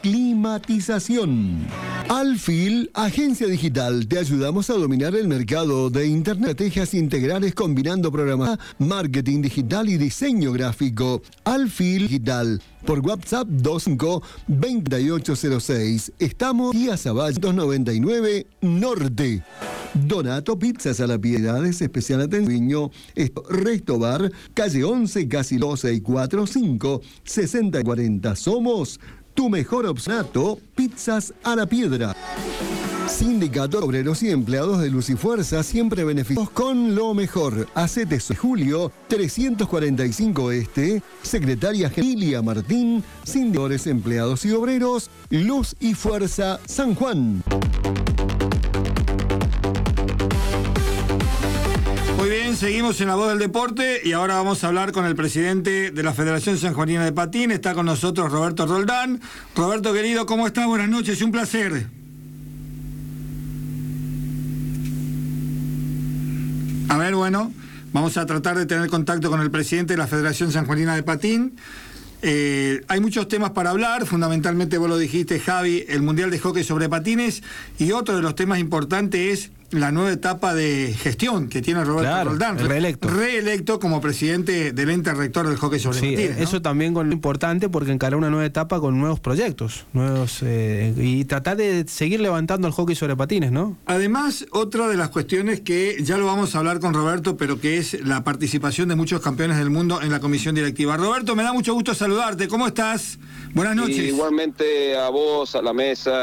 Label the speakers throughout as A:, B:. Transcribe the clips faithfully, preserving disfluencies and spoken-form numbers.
A: climatización. Alfil, agencia digital, te ayudamos a dominar el mercado de Internet. Estrategias integrales combinando programas, marketing digital y diseño gráfico. Alfil Digital, por WhatsApp dos cinco dos ocho cero seis. Estamos en Zaval doscientos noventa y nueve Norte. Donato Pizzas a la Piedad, es especial atención. Resto Bar, calle once, casi doce y cuatro cinco, sesenta cuarenta. Somos tu mejor opción. Pizzas a la Piedra. Sindicato de Obreros y Empleados de Luz y Fuerza, siempre beneficios con lo mejor. Hacete su Julio, trescientos cuarenta y cinco Este, Secretaria Genilia Martín, Sindicadores, Empleados y Obreros, Luz y Fuerza, San Juan.
B: Muy bien, seguimos en La Voz del Deporte y ahora vamos a hablar con el presidente de la Federación Sanjuanina de Patín. Está con nosotros Roberto Roldán. Roberto, querido, ¿cómo estás? Buenas noches, un placer. A ver, bueno, vamos a tratar de tener contacto con el presidente de la Federación Sanjuanina de Patín. Eh, hay muchos temas para hablar, fundamentalmente vos lo dijiste, Javi, el Mundial de Hockey sobre Patines, y otro de los temas importantes es la nueva etapa de gestión que tiene Roberto
C: claro,
B: Roldán,
C: reelecto.
B: reelecto como presidente del ente rector del hockey sobre
C: sí,
B: patines, ¿no?
C: Eso también es importante porque encará una nueva etapa con nuevos proyectos, nuevos eh, y tratar de seguir levantando el hockey sobre patines, ¿no?
B: Además, otra de las cuestiones que ya lo vamos a hablar con Roberto, pero que es la participación de muchos campeones del mundo en la comisión directiva. Roberto, me da mucho gusto saludarte. ¿Cómo estás? Buenas noches.
D: Y igualmente a vos, a la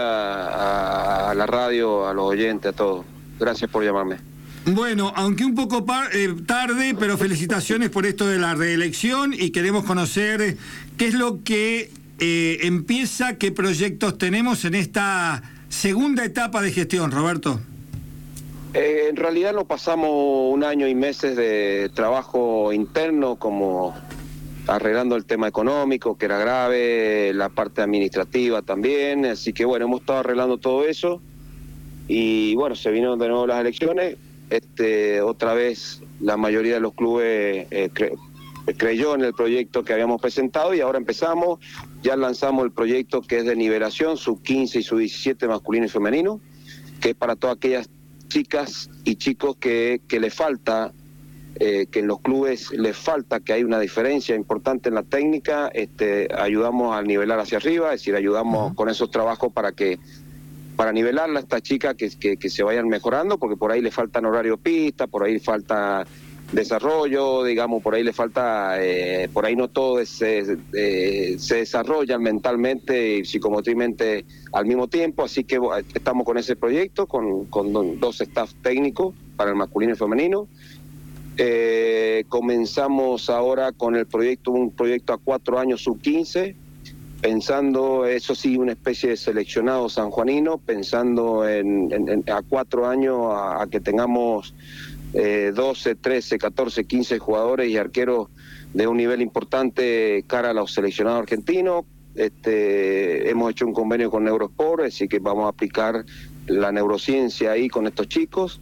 D: mesa, a la radio, a los oyentes, a todos. Gracias por llamarme.
B: Bueno, aunque un poco par, eh, tarde, pero felicitaciones por esto de la reelección y queremos conocer eh, qué es lo que eh, empieza, qué proyectos tenemos en esta segunda etapa de gestión, Roberto.
D: Eh, en realidad nos pasamos un año y meses de trabajo interno, como arreglando el tema económico, que era grave, la parte administrativa también, así que bueno, hemos estado arreglando todo eso. Y bueno, se vinieron de nuevo las elecciones. Este, otra vez la mayoría de los clubes eh, cre creyó en el proyecto que habíamos presentado y ahora empezamos. Ya lanzamos el proyecto que es de nivelación, sub quince y sub diecisiete masculino y femenino, que es para todas aquellas chicas y chicos que, que les falta, eh, que en los clubes les falta, que hay una diferencia importante en la técnica. Este, ayudamos a nivelar hacia arriba, es decir, ayudamos uh-huh. con esos trabajos para que para nivelarla a estas chicas que, que, que se vayan mejorando, porque por ahí le faltan horario pista, por ahí falta desarrollo, digamos, por ahí le falta, eh, por ahí no todo es, eh, se desarrollan mentalmente y psicomotrimente al mismo tiempo, así que estamos con ese proyecto, con, con dos staff técnicos para el masculino y femenino. Eh, comenzamos ahora con el proyecto, un proyecto a cuatro años sub quince, pensando, eso sí, una especie de seleccionado sanjuanino, pensando en, en, en a cuatro años a, a que tengamos eh, doce, trece, catorce, quince jugadores y arqueros de un nivel importante cara a los seleccionados argentinos. Este, hemos hecho un convenio con Neurosport, así que vamos a aplicar la neurociencia ahí con estos chicos.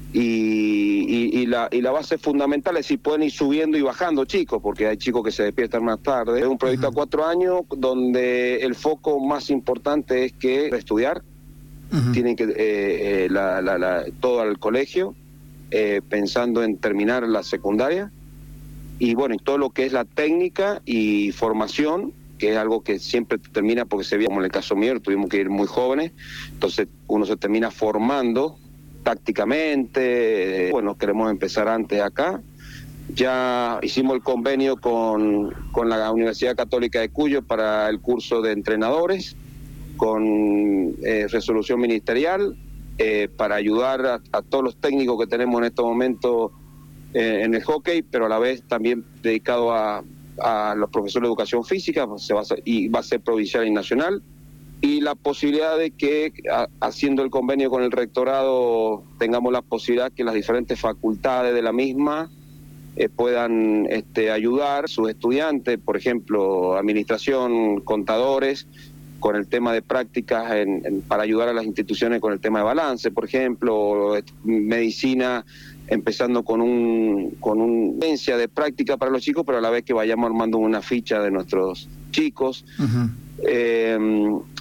D: Y, y, y, la, y la base fundamental es si pueden ir subiendo y bajando chicos, porque hay chicos que se despiertan más tarde. Es un proyecto uh-huh. a cuatro años donde el foco más importante es que estudiar, uh-huh. tienen que eh, eh, la, la, la, todo al colegio, eh, pensando en terminar la secundaria, y bueno, y todo lo que es la técnica y formación, que es algo que siempre termina, porque se ve, como en el caso mío, tuvimos que ir muy jóvenes, entonces uno se termina formando tácticamente. Bueno, queremos empezar antes acá. Ya hicimos el convenio con, con la Universidad Católica de Cuyo para el curso de entrenadores, con eh, resolución ministerial, eh, para ayudar a, a todos los técnicos que tenemos en estos momentos eh, en el hockey, pero a la vez también dedicado a, a los profesores de educación física, se va a hacer, y va a ser provincial y nacional. Y la posibilidad de que, a, haciendo el convenio con el rectorado, tengamos la posibilidad que las diferentes facultades de la misma eh, puedan este, ayudar a sus estudiantes, por ejemplo, administración, contadores, con el tema de prácticas en, en, para ayudar a las instituciones con el tema de balance, por ejemplo, medicina, empezando con un con una esencia de práctica para los chicos, pero a la vez que vayamos armando una ficha de nuestros chicos. Uh-huh. eh,